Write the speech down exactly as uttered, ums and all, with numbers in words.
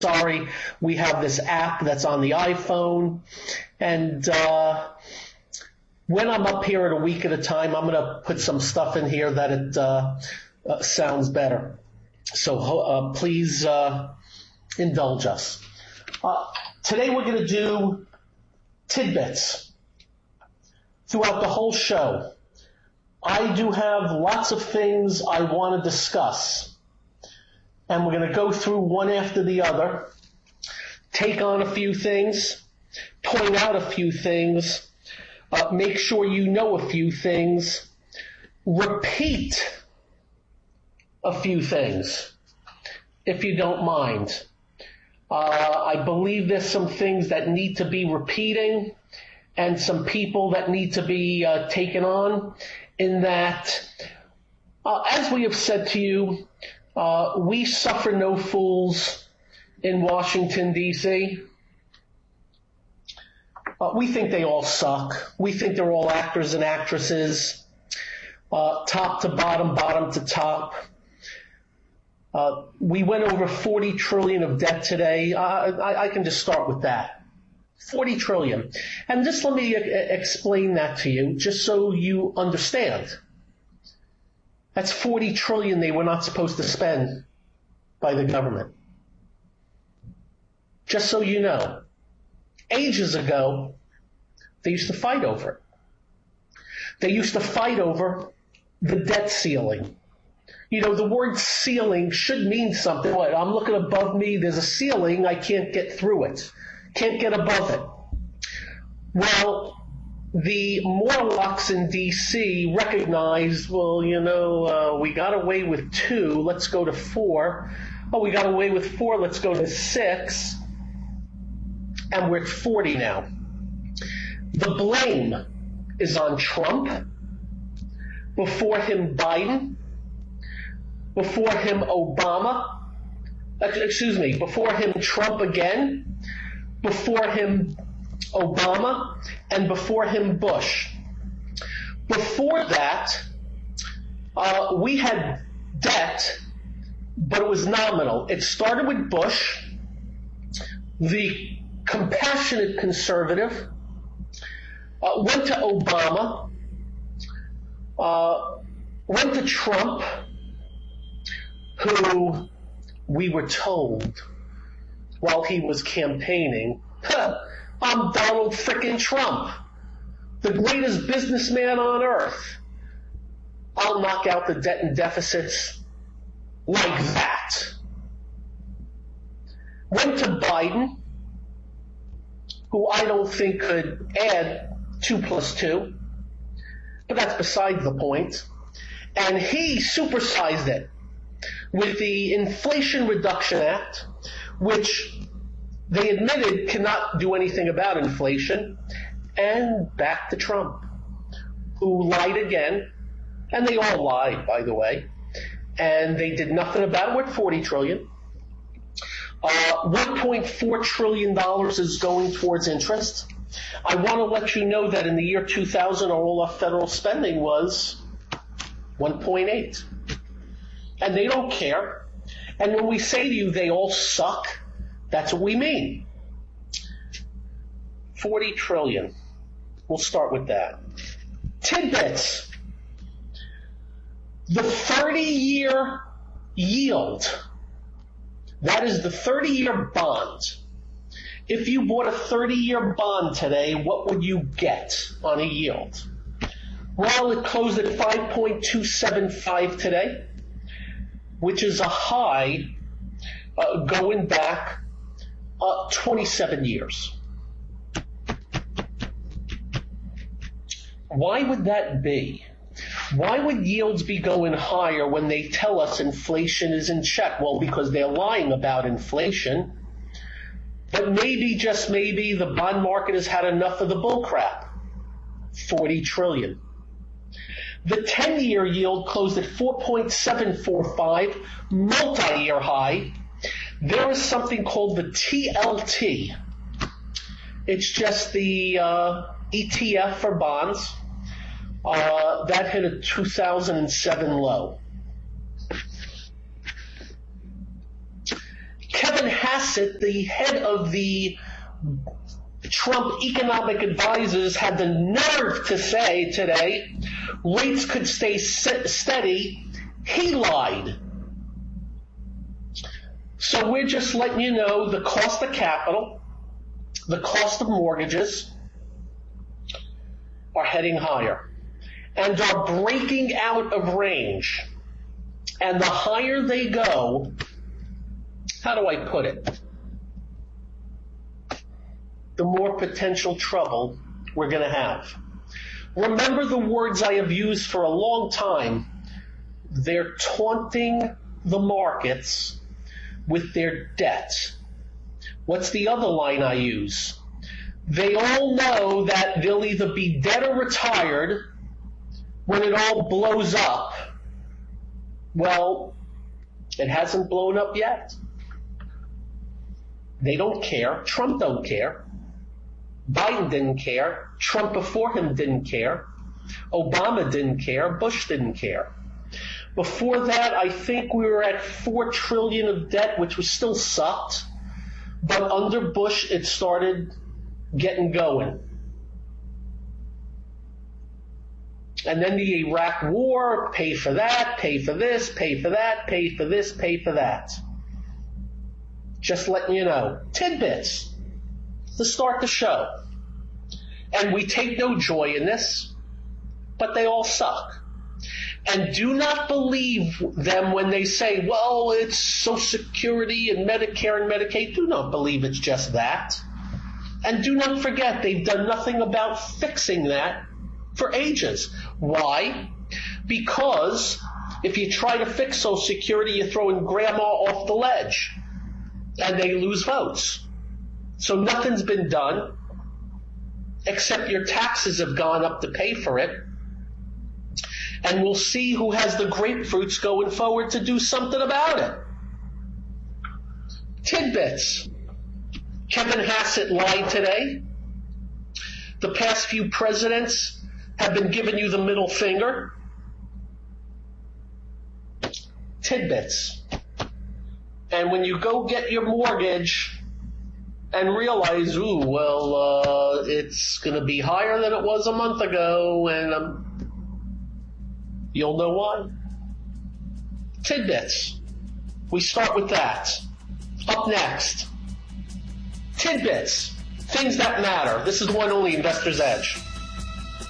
Sorry, we have this app that's on the iPhone, and uh, when I'm up here at a week at a time, I'm going to put some stuff in here that it uh, uh, sounds better. So uh, please uh, indulge us. Uh, today we're going to do tidbits throughout the whole show. I do have lots of things I want to discuss. And we're going to go through one after the other, take on a few things, point out a few things, uh, make sure you know a few things, repeat a few things, if you don't mind. Uh, I believe there's some things that need to be repeating and some people that need to be uh, taken on in that, uh, as we have said to you, Uh, we suffer no fools in Washington, D C Uh, we think they all suck. We think they're all actors and actresses, uh, top to bottom, bottom to top. Uh, we went over forty trillion of debt today. Uh, I, I can just start with that. forty trillion. And just let me uh, explain that to you, just so you understand. That's forty trillion they were not supposed to spend by the government. Just so you know. Ages ago, they used to fight over it. They used to fight over the debt ceiling. You know, the word ceiling should mean something. What, I'm looking above me, there's a ceiling, I can't get through it. Can't get above it. Well, the Morlocks in D C recognized, well, you know, uh, we got away with two, let's go to four. Oh, we got away with four, let's go to six. And we're at forty now. The blame is on Trump, before him Biden, before him Obama, excuse me, before him Trump again, before him Obama, and before him Bush. Before that, uh, we had debt, but it was nominal. It started with Bush, the compassionate conservative, uh, went to Obama, uh, went to Trump, who we were told while he was campaigning, huh, I'm Donald frickin' Trump, the greatest businessman on earth. I'll knock out the debt and deficits like that. Went to Biden, who I don't think could add two plus two, but that's beside the point. And he supersized it with the Inflation Reduction Act, which they admitted cannot do anything about inflation, and back to Trump, who lied again, and they all lied, by the way, and they did nothing about it with forty trillion dollars. Uh, one point four trillion dollars is going towards interest. I want to let you know that in the year two thousand, all our federal spending was one point eight. And they don't care. And when we say to you they all suck, that's what we mean. forty trillion. We'll start with that. Tidbits. The thirty-year yield. That is the thirty-year bond. If you bought a thirty-year bond today, what would you get on a yield? Well, it closed at five point two seven five today, which is a high uh, going back uh, twenty-seven years. Why would that be? Why would yields be going higher when they tell us inflation is in check? Well, because they're lying about inflation. But maybe, just maybe, the bond market has had enough of the bullcrap. forty trillion dollars. The ten-year yield closed at four point seven four five, multi-year high. There is something called the T L T. It's just the uh, E T F for bonds. Uh, that hit a two thousand seven low. Kevin Hassett, the head of the Trump economic advisors, had the nerve to say today rates could stay steady. He lied. So we're just letting you know the cost of capital, the cost of mortgages are heading higher and are breaking out of range. And the higher they go, how do I put it? The more potential trouble we're going to have. Remember the words I have used for a long time. They're taunting the markets with their debt. What's the other line I use? They all know that they'll either be dead or retired when it all blows up. Well, it hasn't blown up yet. They don't care. Trump don't care. Biden didn't care. Trump before him didn't care. Obama didn't care. Bush didn't care. Before that, I think we were at four trillion dollars of debt, which was still sucked. But under Bush, it started getting going. And then the Iraq war, pay for that, pay for this, pay for that, pay for this, pay for that. Just letting you know. Tidbits to start the show. And we take no joy in this, but they all suck. And do not believe them when they say, well, it's Social Security and Medicare and Medicaid. Do not believe it's just that. And do not forget, they've done nothing about fixing that for ages. Why? Because if you try to fix Social Security, you're throwing grandma off the ledge, and they lose votes. So nothing's been done, except your taxes have gone up to pay for it. And we'll see who has the grapefruits going forward to do something about it. Tidbits. Kevin Hassett lied today. The past few presidents have been giving you the middle finger. Tidbits. And when you go get your mortgage and realize, ooh, well, uh, it's going to be higher than it was a month ago, and um, you'll know why. Tidbits. We start with that. Up next, tidbits. Things that matter. This is the one only Investor's Edge.